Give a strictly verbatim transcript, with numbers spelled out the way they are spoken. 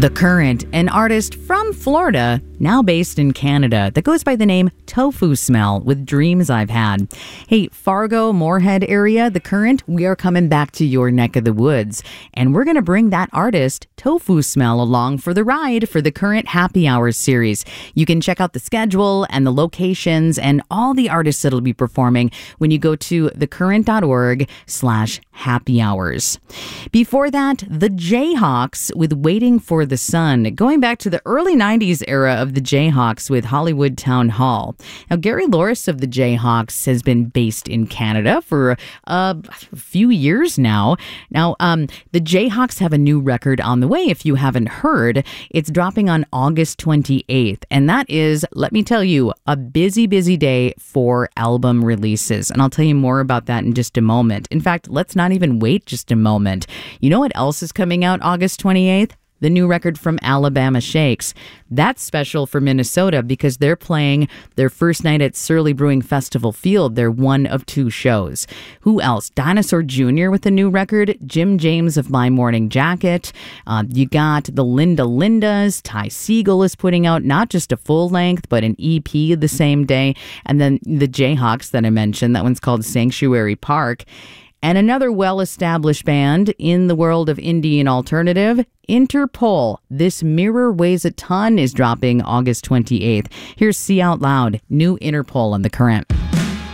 The Current, an artist from Florida, now based in Canada, that goes by the name Tofu Smell with Dreams I've Had. Hey, Fargo, Moorhead area, The Current, we are coming back to your neck of the woods. And we're going to bring that artist, Tofu Smell, along for the ride for the Current Happy Hours series. You can check out the schedule and the locations and all the artists that'll be performing when you go to thecurrent.org slash happy hours. Before that, the Jayhawks with Waiting for the Sun, going back to the early nineties era of the Jayhawks with Hollywood Town Hall. Now, Gary Loris of the Jayhawks has been based in Canada for uh, a few years now. Now, um, the Jayhawks have a new record on the way, if you haven't heard. It's dropping on August twenty-eighth, and that is, let me tell you, a busy, busy day for album releases. And I'll tell you more about that in just a moment. In fact, let's not even wait just a moment. You know what else is coming out August twenty-eighth? The new record from Alabama Shakes. That's special for Minnesota because they're playing their first night at Surly Brewing Festival Field. They're one of two shows. Who else? Dinosaur Junior with a new record. Jim James of My Morning Jacket. Uh, you got the Linda Lindas. Ty Segall is putting out not just a full length, but an E P the same day. And then the Jayhawks that I mentioned. That one's called Sanctuary Park. And another well-established band in the world of indie and alternative, Interpol. This Mirror Weighs a Ton is dropping August twenty-eighth. Here's See Out Loud, new Interpol on The Current.